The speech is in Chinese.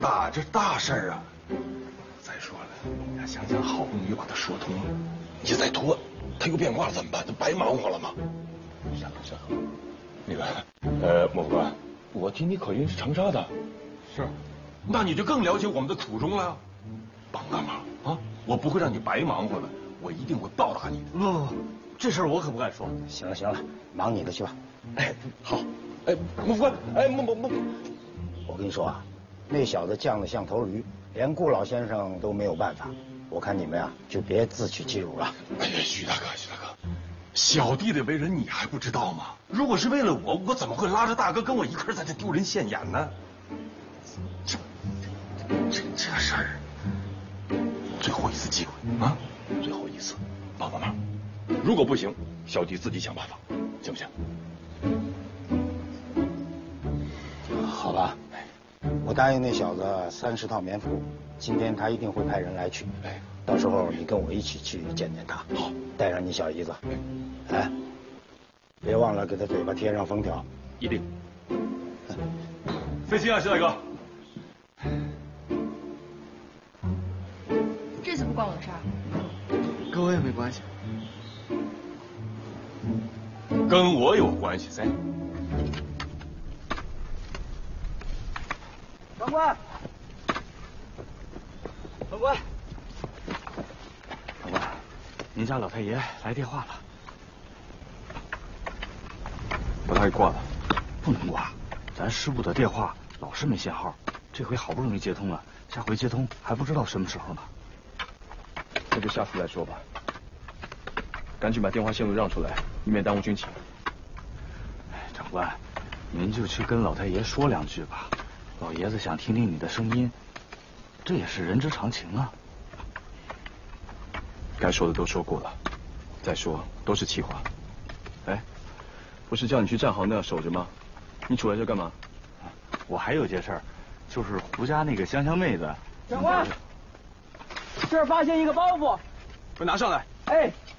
这大事儿啊！再说了，我们家香香好不容易把他说通了，你再拖，他又变卦了怎么办？这白忙活了吗？山河，那个，莫副官，我听你口音是长沙的，是，那你就更了解我们的苦衷了。帮个忙啊！我不会让你白忙活的，我一定会报答你的。 不，这事儿我可不敢说。 行了，忙你的去吧。 哎，好，哎，莫副官，哎，莫， 我跟你说啊，那小子犟得像头驴，连顾老先生都没有办法。我看你们呀，就别自取其辱了。 哎呀，徐大哥，小弟的为人你还不知道吗？如果是为了我怎么会拉着大哥跟我一块在这丢人现眼呢？这事儿，最后一次机会啊，最后一次，帮忙。如果不行，小弟自己想办法，行不行？ 好吧，我答应那小子30套棉服，今天他一定会派人来取。到时候你跟我一起去见见他。 好， 带上你小姨子。哎，别忘了给他嘴巴贴上封条。 一定。费心啊，徐大哥。 这次不关我的事儿， 跟我也没关系。 跟我有关系噻。 长官，长官，您家老太爷来电话了。 把他给挂了。 不能挂，咱师部的电话老是没信号，这回好不容易接通了，下回接通还不知道什么时候呢。 那就下次再说吧。赶紧把电话线路让出来，以免耽误军情。 长官，您就去跟老太爷说2句吧，老爷子想听听你的声音，这也是人之常情啊。 该说的都说过了，再说都是气话。哎，不是叫你去站好那儿守着吗？你杵在这干嘛？ 我还有件事儿，就是胡家那个香香妹子。 长官，这儿发现一个包袱， 快拿上来！ 哎。